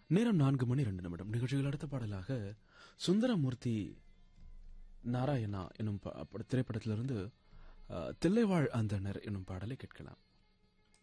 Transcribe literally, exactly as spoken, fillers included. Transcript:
நேரம் நான்கு மணி இரண்டு நிமிடம். நிகழ்ச்சிகள் அடுத்த பாடலாக சுந்தரமூர்த்தி நாராயணா எனும் திரைப்படத்திலிருந்து தில்லைவாழ் அந்தனர் எனும் பாடலை கேட்கலாம்.